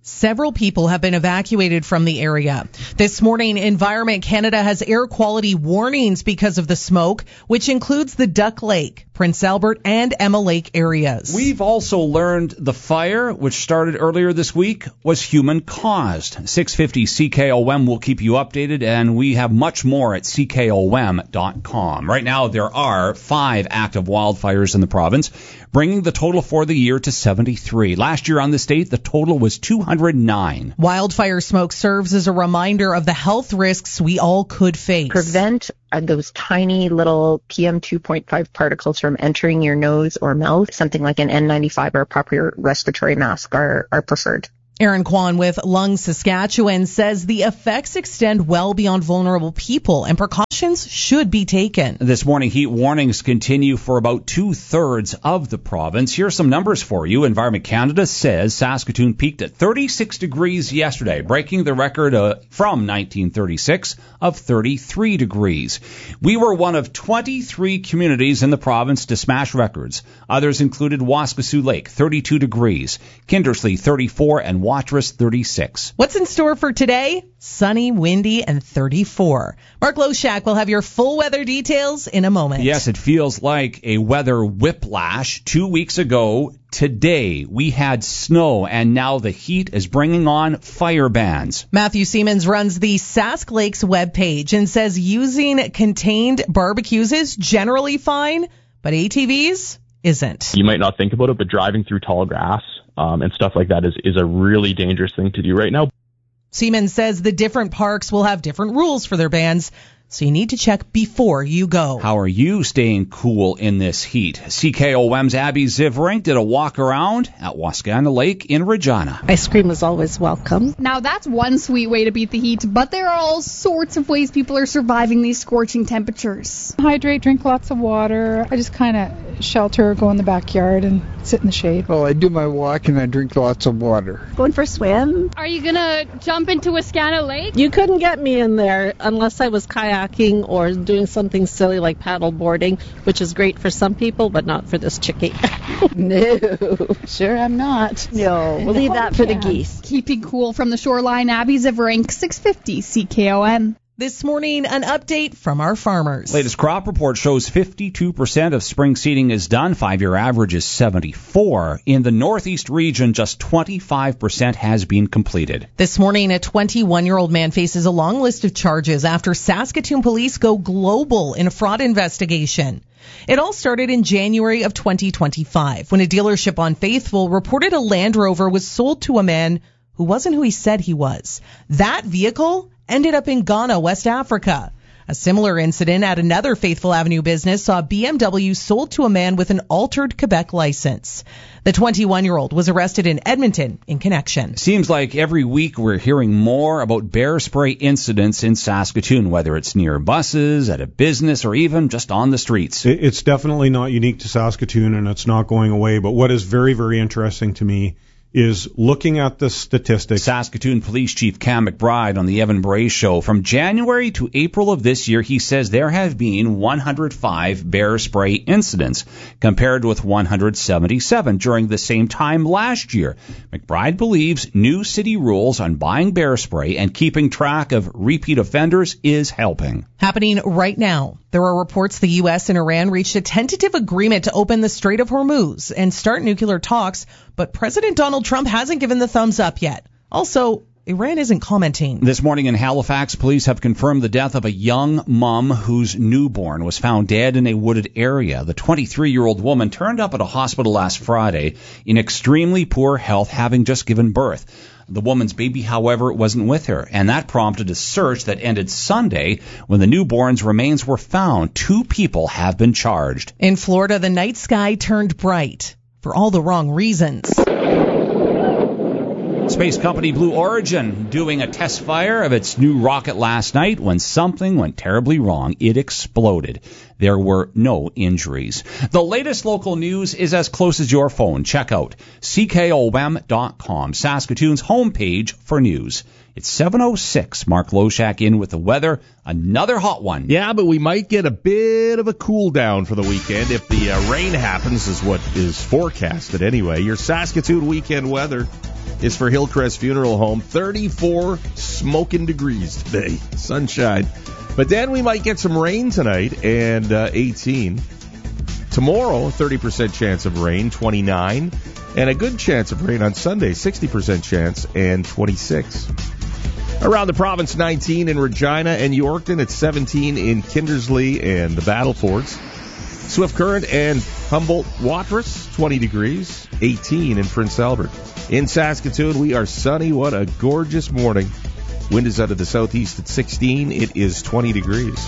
Several people have been evacuated from the area. This morning, Environment Canada has air quality warnings because of the smoke, which includes the Duck Lake, Prince Albert, and Emma Lake areas. We've also learned the fire, which started earlier this week, was human-caused. six fifty C K O M will keep you updated, and we have much more at C K O M dot com. Right now, there are five active wildfires in the province, bringing the total for the year to seventy-three. Last year on this date, the total was two hundred nine. Wildfire smoke serves as a reminder of the health risks we all could face. Prevent uh, those tiny little P M two point five particles from entering your nose or mouth. Something like an N ninety-five or a proper respiratory mask are, are preferred. Aaron Kwan with Lung Saskatchewan says the effects extend well beyond vulnerable people and precautions should be taken. This morning, heat warnings continue for about two-thirds of the province. Here are some numbers for you. Environment Canada says Saskatoon peaked at thirty-six degrees yesterday, breaking the record uh, from nineteen thirty-six of thirty-three degrees. We were one of twenty-three communities in the province to smash records. Others included Waskesiu Lake, thirty-two degrees, Kindersley, thirty-four, and Watrous, thirty-six. What's in store for today? Sunny, windy, and thirty-four. Mark Loshak will have your full weather details in a moment. Yes, it feels like a weather whiplash. Two weeks ago today, we had snow, and now the heat is bringing on fire bans. Matthew Siemens runs the Sask Lakes webpage and says using contained barbecues is generally fine, but A T Vs isn't. You might not think about it, but driving through tall grass Um, and stuff like that is, is a really dangerous thing to do right now. Siemens says the different parks will have different rules for their bans, so you need to check before you go. How are you staying cool in this heat? C K O M's Abby Zivrink did a walk around at Wascana Lake in Regina. Ice cream is always welcome. Now that's one sweet way to beat the heat, but there are all sorts of ways people are surviving these scorching temperatures. Hydrate, drink lots of water. I just kind of shelter, go in the backyard and sit in the shade. Well, I do my walk and I drink lots of water. Going for a swim. Are you gonna jump into Wascana Lake? You couldn't get me in there unless I was kayaking or doing something silly like paddle boarding, which is great for some people, but not for this chickie. No, sure I'm not. No, we'll leave that for the geese. Keeping cool from the shoreline, Abby Zivrink, six fifty C K O M. This morning, an update from our farmers. Latest crop report shows fifty-two percent of spring seeding is done. Five-year average is seventy-four. In the northeast region, just twenty-five percent has been completed. This morning, a twenty-one-year-old man faces a long list of charges after Saskatoon police go global in a fraud investigation. It all started in January of twenty twenty-five when a dealership on Faithful reported a Land Rover was sold to a man who wasn't who he said he was. That vehicle ended up in Ghana, West Africa. A similar incident at another Faithful Avenue business saw B M W sold to a man with an altered Quebec license. The twenty-one-year-old was arrested in Edmonton in connection. Seems like every week we're hearing more about bear spray incidents in Saskatoon, whether it's near buses, at a business, or even just on the streets. It's definitely not unique to Saskatoon, and it's not going away. But what is very, very interesting to me is looking at the statistics. Saskatoon Police Chief Cam McBride on the Evan Bray Show. From January to April of this year, he says there have been one hundred five bear spray incidents, compared with one hundred seventy-seven during the same time last year. McBride believes new city rules on buying bear spray and keeping track of repeat offenders is helping. Happening right now. There are reports the U S and Iran reached a tentative agreement to open the Strait of Hormuz and start nuclear talks, but President Donald Trump hasn't given the thumbs up yet. Also, Iran isn't commenting. This morning in Halifax, police have confirmed the death of a young mom whose newborn was found dead in a wooded area. The twenty-three-year-old woman turned up at a hospital last Friday in extremely poor health, having just given birth. The woman's baby, however, wasn't with her, and that prompted a search that ended Sunday when the newborn's remains were found. Two people have been charged. In Florida, the night sky turned bright for all the wrong reasons. Space company Blue Origin doing a test fire of its new rocket last night when something went terribly wrong. It exploded. There were no injuries. The latest local news is as close as your phone. Check out C K O M dot com, Saskatoon's homepage for news. It's seven oh six. Mark Loshak in with the weather. Another hot one. Yeah, but we might get a bit of a cool down for the weekend if the uh, rain happens, is what is forecasted anyway. Your Saskatoon weekend weather is for Hillcrest Funeral Home. thirty-four smoking degrees today. Sunshine. But then we might get some rain tonight, and uh, eighteen. Tomorrow, thirty percent chance of rain, twenty-nine. And a good chance of rain on Sunday, sixty percent chance, and twenty-six. Around the province, nineteen in Regina and Yorkton. It's seventeen in Kindersley and the Battlefords. Swift Current and Humboldt-Watrous, twenty degrees, eighteen in Prince Albert. In Saskatoon, we are sunny. What a gorgeous morning. Wind is out of the southeast at sixteen. It is twenty degrees.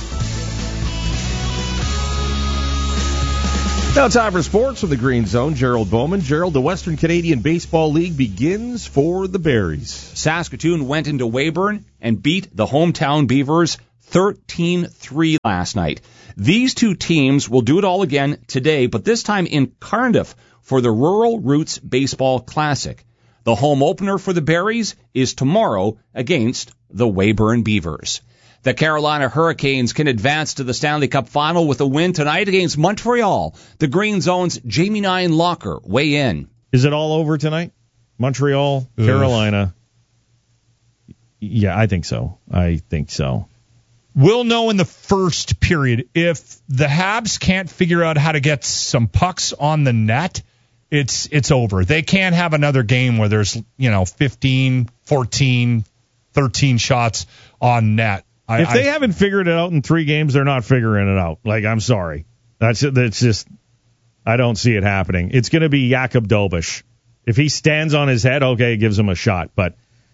Now time for sports from the Green Zone. Gerald Bowman. Gerald, the Western Canadian Baseball League begins for the Berries. Saskatoon went into Weyburn and beat the hometown Beavers thirteen three last night. These two teams will do it all again today, but this time in Cardiff for the Rural Roots Baseball Classic. The home opener for the Berries is tomorrow against the Weyburn Beavers. The Carolina Hurricanes can advance to the Stanley Cup Final with a win tonight against Montreal. The Green Zone's Jamie Nine Locker weigh in. Is it all over tonight? Montreal, Ugh. Carolina. Yeah, I think so. I think so. We'll know in the first period. If the Habs can't figure out how to get some pucks on the net, it's it's over. They can't have another game where there's, you know, fifteen, fourteen, thirteen shots on net. I, if they I, haven't figured it out in three games, they're not figuring it out. Like, I'm sorry. That's that's just, I don't see it happening. It's going to be Jakub Dobish. If he stands on his head, okay, it gives him a shot. But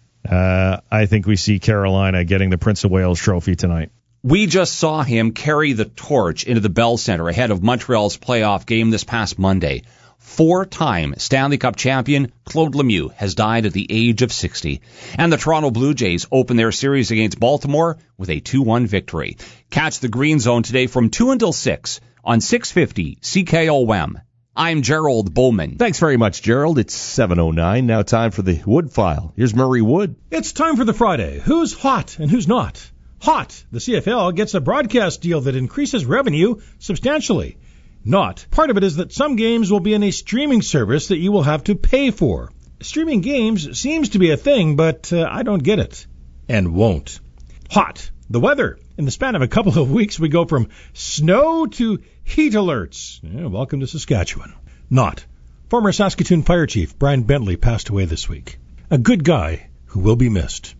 uh, I think we see Carolina getting the Prince of Wales trophy tonight. We just saw him carry the torch into the Bell Centre ahead of Montreal's playoff game this past Monday. Four-time Stanley Cup champion Claude Lemieux has died at the age of sixty. And the Toronto Blue Jays open their series against Baltimore with a two one victory. Catch the Green Zone today from two until six on six fifty C K O M. I'm Gerald Bowman. Thanks very much, Gerald. It's seven oh nine. Now time for the Wood File. Here's Murray Wood. It's time for the Friday. Who's hot and who's not? Hot. The C F L gets a broadcast deal that increases revenue substantially. Not. Part of it is that some games will be in a streaming service that you will have to pay for. Streaming games seems to be a thing, but uh, I don't get it. And won't. Hot. The weather. In the span of a couple of weeks, we go from snow to heat alerts. Yeah, welcome to Saskatchewan. Not. Former Saskatoon Fire Chief Brian Bentley passed away this week. A good guy who will be missed.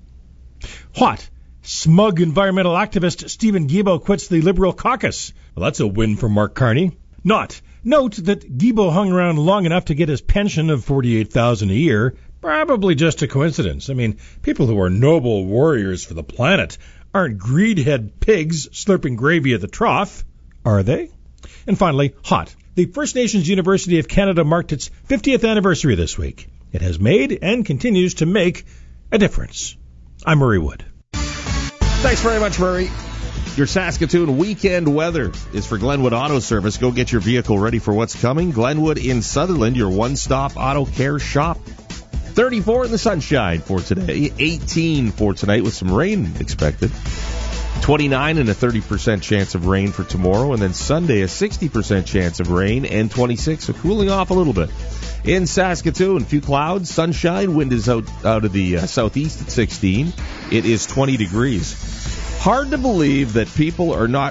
Hot. Smug environmental activist Stephen Guilbeault quits the Liberal caucus. Well, that's a win for Mark Carney. Not. Note that Guilbeault hung around long enough to get his pension of forty-eight thousand dollars a year. Probably just a coincidence. I mean, people who are noble warriors for the planet aren't greedhead pigs slurping gravy at the trough, are they? And finally, hot. The First Nations University of Canada marked its fiftieth anniversary this week. It has made and continues to make a difference. I'm Murray Wood. Thanks very much, Murray. Your Saskatoon weekend weather is for Glenwood Auto Service. Go get your vehicle ready for what's coming. Glenwood in Sutherland, your one-stop auto care shop. thirty-four in the sunshine for today. eighteen for tonight with some rain expected. twenty-nine and a thirty percent chance of rain for tomorrow. And then Sunday, a sixty percent chance of rain and twenty-six, so cooling off a little bit. In Saskatoon, few clouds, sunshine, wind is out, out of the uh, southeast at sixteen. It is twenty degrees. Hard to believe that people are not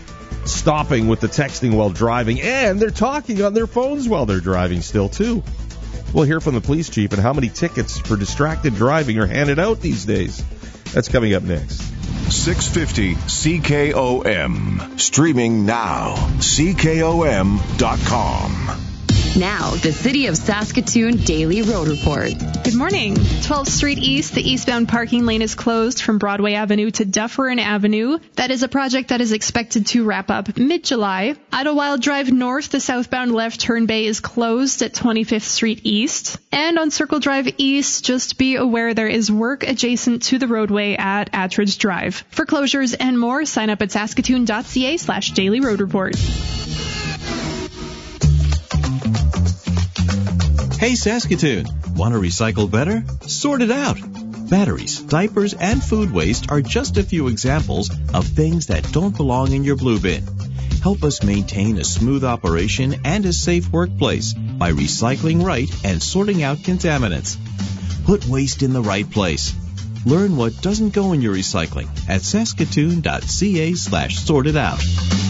stopping with the texting while driving, and they're talking on their phones while they're driving still, too. We'll hear from the police chief and how many tickets for distracted driving are handed out these days. That's coming up next. six fifty C K O M. Streaming now. C K O M dot com. Now, the City of Saskatoon Daily Road Report. Good morning. twelfth Street East, the eastbound parking lane is closed from Broadway Avenue to Dufferin Avenue. That is a project that is expected to wrap up mid-July. Idlewild Drive North, the southbound left turn bay is closed at twenty-fifth Street East. And on Circle Drive East, just be aware there is work adjacent to the roadway at Attridge Drive. For closures and more, sign up at saskatoon.ca slash daily road report. Hey Saskatoon, want to recycle better? Sort it out. Batteries, diapers, and food waste are just a few examples of things that don't belong in your blue bin. Help us maintain a smooth operation and a safe workplace by recycling right and sorting out contaminants. Put waste in the right place. Learn what doesn't go in your recycling at saskatoon.ca slash sort it out.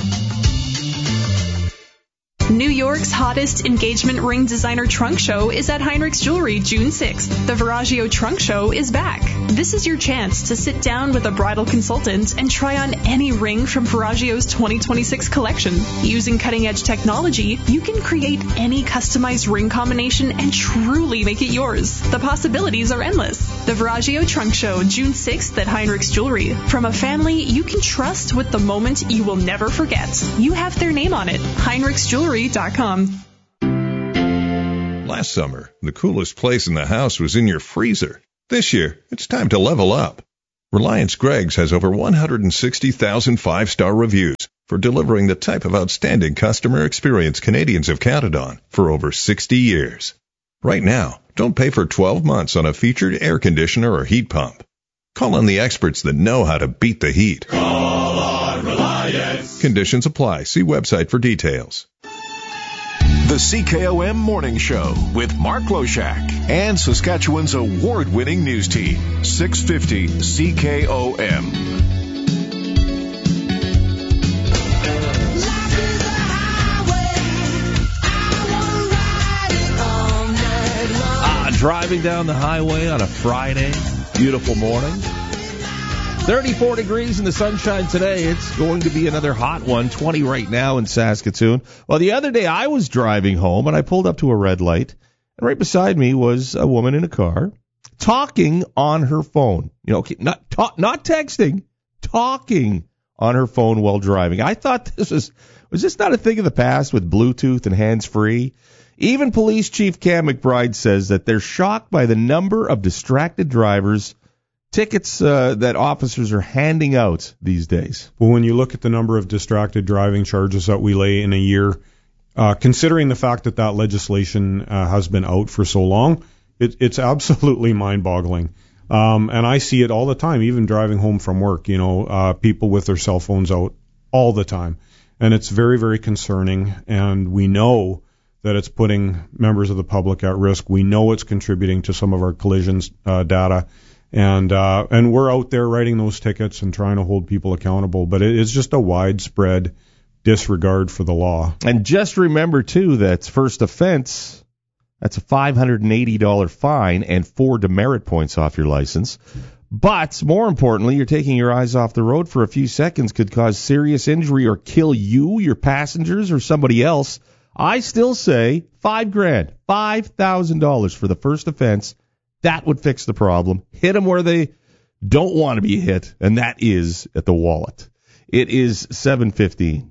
New York's hottest engagement ring designer trunk show is at Heinrich's Jewelry June sixth. The Viraggio Trunk Show is back. This is your chance to sit down with a bridal consultant and try on any ring from Viraggio's twenty twenty-six collection. Using cutting-edge technology, you can create any customized ring combination and truly make it yours. The possibilities are endless. The Viraggio Trunk Show, June sixth at Heinrich's Jewelry. From a family you can trust with the moment you will never forget. You have their name on it. Heinrich's Jewelry. Last summer, the coolest place in the house was in your freezer. This year, it's time to level up. Reliance Greggs has over one hundred sixty thousand five-star reviews for delivering the type of outstanding customer experience Canadians have counted on for over sixty years. Right now, don't pay for twelve months on a featured air conditioner or heat pump. Call on the experts that know how to beat the heat. Call on Reliance. Conditions apply. See website for details. The C K O M Morning Show with Mark Loshak and Saskatchewan's award-winning news team, six fifty C K O M. Ah, driving down the highway on a Friday, beautiful morning. thirty-four degrees in the sunshine today. It's going to be another hot one. twenty right now in Saskatoon. Well, the other day I was driving home and I pulled up to a red light, and right beside me was a woman in a car talking on her phone. You know, not ta- not texting, talking on her phone while driving. I thought this was was this not a thing of the past with Bluetooth and hands-free? Even Police Chief Cam McBride says that they're shocked by the number of distracted drivers. Tickets uh, that officers are handing out these days. Well, when you look at the number of distracted driving charges that we lay in a year, uh, considering the fact that that legislation uh, has been out for so long, it, it's absolutely mind-boggling. Um, and I see it all the time, even driving home from work, you know, uh, people with their cell phones out all the time. And it's very, very concerning. And we know that it's putting members of the public at risk. We know it's contributing to some of our collisions uh, data. And uh, and we're out there writing those tickets and trying to hold people accountable. But it is just a widespread disregard for the law. And just remember, too, that first offense, that's a five hundred eighty dollars fine and four demerit points off your license. But more importantly, you're taking your eyes off the road for a few seconds could cause serious injury or kill you, your passengers, or somebody else. I still say five grand, five thousand dollars for the first offense. That would fix the problem. Hit them where they don't want to be hit, and that is at the wallet. It is seven fifteen.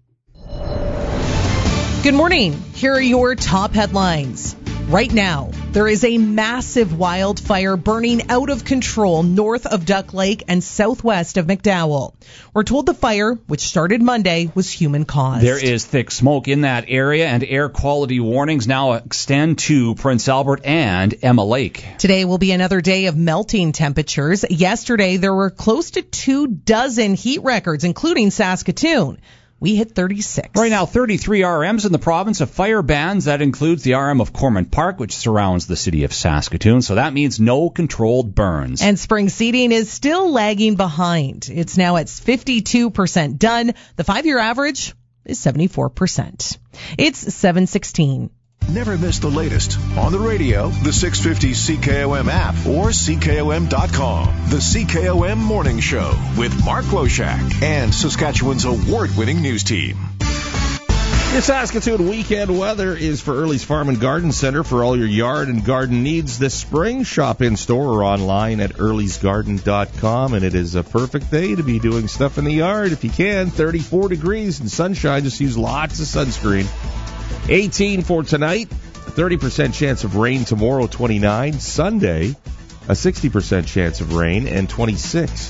Good morning. Here are your top headlines. Right now, there is a massive wildfire burning out of control north of Duck Lake and southwest of McDowell. We're told the fire, which started Monday, was human caused. There is thick smoke in that area, and air quality warnings now extend to Prince Albert and Emma Lake. Today will be another day of melting temperatures. Yesterday, there were close to two dozen heat records, including Saskatoon. We hit thirty-six. Right now, thirty-three R Ms in the province of fire bans. That includes the R M of Cormorant Park, which surrounds the city of Saskatoon. So that means no controlled burns. And spring seeding is still lagging behind. It's now at fifty-two percent done. The five-year average is seventy-four percent. It's seven sixteen. Never miss the latest on the radio, the six fifty C K O M app, or C K O M dot com. The C K O M Morning Show with Mark Loshak and Saskatchewan's award-winning news team. Your Saskatoon weekend weather is for Early's Farm and Garden Center for all your yard and garden needs this spring. Shop in store or online at earlys garden dot com, and it is a perfect day to be doing stuff in the yard if you can. thirty-four degrees and sunshine. Just use lots of sunscreen. eighteen for tonight, thirty percent chance of rain tomorrow, twenty-nine. Sunday, a sixty percent chance of rain, and twenty-six.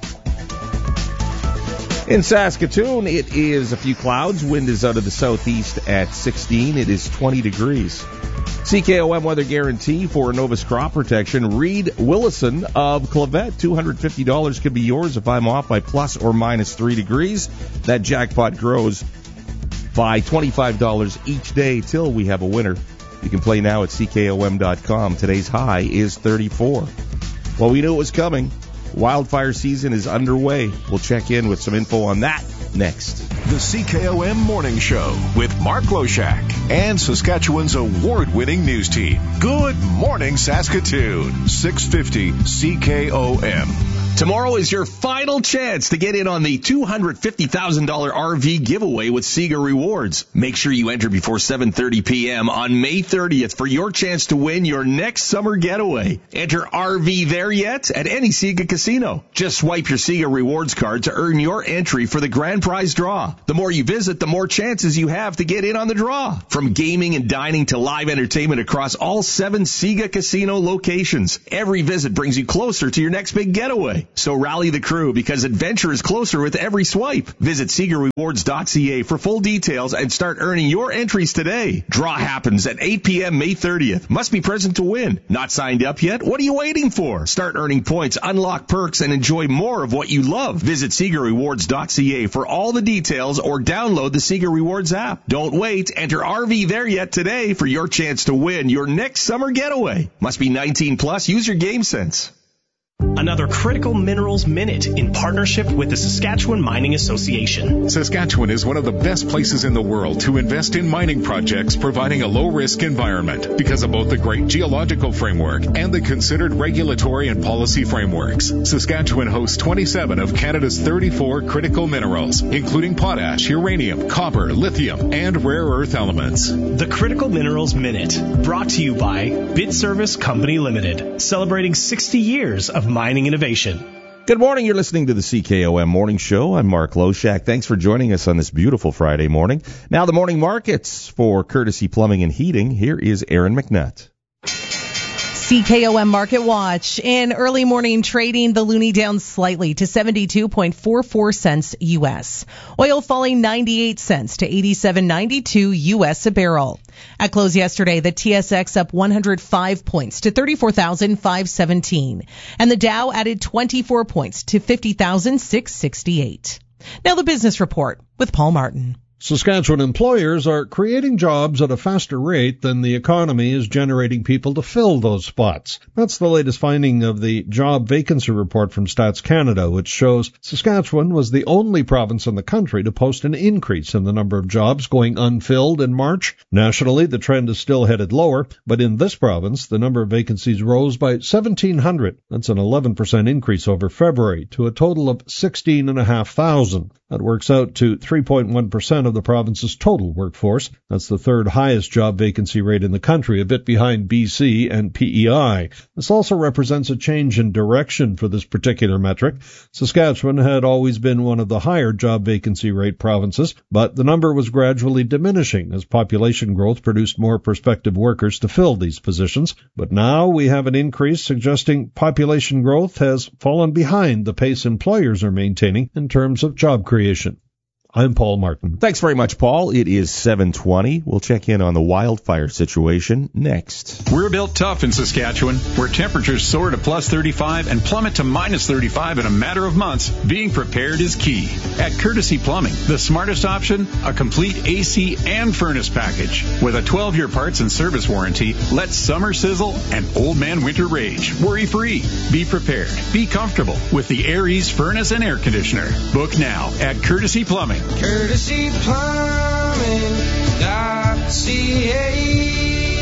In Saskatoon, it is a few clouds. Wind is out of the southeast at sixteen. It is twenty degrees. C K O M weather guarantee for Novus Crop Protection. Reed Willison of Clavette. two hundred fifty dollars could be yours if I'm off by plus or minus three degrees. That jackpot grows by twenty-five dollars each day till we have a winner. You can play now at C K O M dot com. Today's high is thirty-four. Well, we knew it was coming. Wildfire season is underway. We'll check in with some info on that next. The C K O M Morning Show with Mark Loshak and Saskatchewan's award-winning news team. Good morning, Saskatoon. six fifty C K O M. Tomorrow is your final chance to get in on the two hundred fifty thousand dollars R V giveaway with Sega Rewards. Make sure you enter before seven thirty p.m. on May thirtieth for your chance to win your next summer getaway. Enter R V there yet at any Sega casino. Just swipe your Sega Rewards card to earn your entry for the grand prize draw. The more you visit, the more chances you have to get in on the draw. From gaming and dining to live entertainment across all seven Sega casino locations, every visit brings you closer to your next big getaway. So rally the crew because adventure is closer with every swipe. Visit Sega Rewards dot C A for full details and start earning your entries today. Draw happens at eight p.m. May thirtieth. Must be present to win. Not signed up yet? What are you waiting for? Start earning points, unlock perks, and enjoy more of what you love. Visit Sega Rewards dot C A for all the details or download the Sega Rewards app. Don't wait. Enter R V there yet today for your chance to win your next summer getaway. Must be nineteen plus. Use your game sense. Another Critical Minerals Minute in partnership with the Saskatchewan Mining Association. Saskatchewan is one of the best places in the world to invest in mining projects, providing a low-risk environment because of both the great geological framework and the considered regulatory and policy frameworks. Saskatchewan hosts twenty-seven of Canada's thirty-four critical minerals, including potash, uranium, copper, lithium, and rare earth elements. The Critical Minerals Minute, brought to you by Bid Service Company Limited, celebrating sixty years of mining innovation. Good morning. You're listening to the C K O M Morning Show. I'm Mark Loshak. Thanks for joining us on this beautiful Friday morning. Now the morning markets for Courtesy Plumbing and Heating. Here is Aaron McNutt. C K O M Market Watch. In early morning trading, the loonie down slightly to seventy-two point four four cents U S. Oil falling ninety-eight cents to eighty-seven ninety-two U S a barrel. At close yesterday, the T S X up one hundred five points to thirty-four thousand five hundred seventeen. And the Dow added twenty-four points to fifty thousand six hundred sixty-eight. Now the business report with Paul Martin. Saskatchewan employers are creating jobs at a faster rate than the economy is generating people to fill those spots. That's the latest finding of the job vacancy report from Stats Canada, which shows Saskatchewan was the only province in the country to post an increase in the number of jobs going unfilled in March. Nationally, the trend is still headed lower, but in this province, the number of vacancies rose by seventeen hundred. That's an eleven percent increase over February to a total of sixteen thousand five hundred. That works out to three point one percent of the province's total workforce. That's the third highest job vacancy rate in the country, a bit behind B C and P E I. This also represents a change in direction for this particular metric. Saskatchewan had always been one of the higher job vacancy rate provinces, but the number was gradually diminishing as population growth produced more prospective workers to fill these positions. But now we have an increase suggesting population growth has fallen behind the pace employers are maintaining in terms of job creation. I'm Paul Martin. Thanks very much, Paul. It is seven twenty. We'll check in on the wildfire situation next. We're built tough in Saskatchewan, where temperatures soar to plus thirty-five and plummet to minus thirty-five in a matter of months. Being prepared is key. At Courtesy Plumbing, the smartest option, a complete A C and furnace package. With a twelve-year parts and service warranty, let summer sizzle and old man winter rage. Worry-free. Be prepared. Be comfortable with the Aries furnace and air conditioner. Book now at Courtesy Plumbing. Courtesy Plumbing dot C A.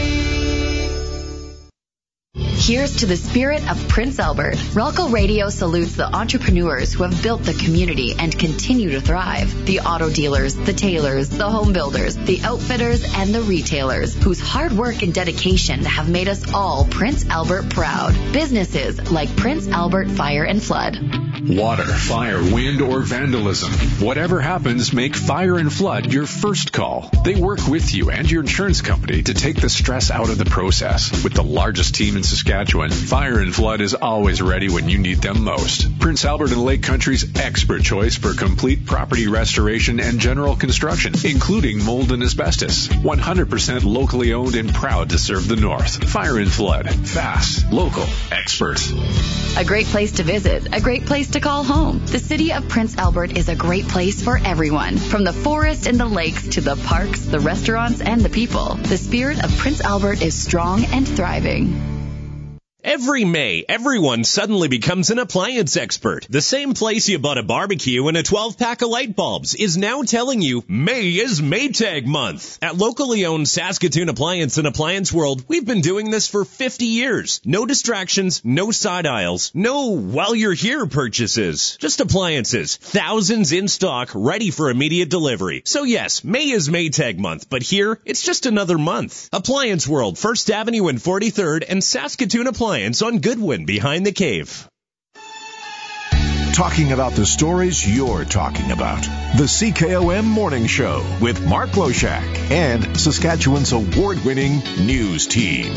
Here's to the spirit of Prince Albert. Ralco Radio salutes the entrepreneurs who have built the community and continue to thrive. The auto dealers, the tailors, the home builders, the outfitters, and the retailers whose hard work and dedication have made us all Prince Albert proud. Businesses like Prince Albert Fire and Flood. Water, fire, wind, or vandalism. Whatever happens, make Fire and Flood your first call. They work with you and your insurance company to take the stress out of the process. With the largest team in Saskatchewan, Fire and Flood is always ready when you need them most. Prince Albert and Lake Country's expert choice for complete property restoration and general construction, including mold and asbestos. one hundred percent locally owned and proud to serve the North. Fire and Flood. Fast, local, expert. A great place to visit, a great place place to call home. The city of Prince Albert is a great place for everyone, from the forest and the lakes to the parks, the restaurants, and the people. The spirit of Prince Albert is strong and thriving. Every May, everyone suddenly becomes an appliance expert. The same place you bought a barbecue and a twelve-pack of light bulbs is now telling you May is Maytag month. At locally owned Saskatoon Appliance and Appliance World, we've been doing this for fifty years. No distractions, no side aisles, no while you're here purchases. Just appliances, thousands in stock, ready for immediate delivery. So yes, May is Maytag month, but here, it's just another month. Appliance World, First Avenue and forty-third, and Saskatoon Appliance on Goodwin behind the cave. Talking about the stories you're talking about. The C K O M Morning Show with Mark Loshak and Saskatchewan's award-winning news team.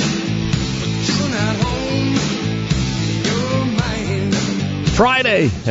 Friday.